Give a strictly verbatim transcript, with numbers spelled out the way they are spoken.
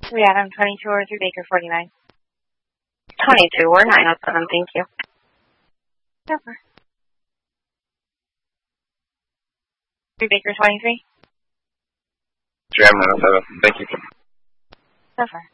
three Adam twenty-two or three Baker forty-nine. twenty-two or nine oh seven, thank you. Suffer. three Baker twenty-three. three Adam nine oh seven, thank you. Suffer.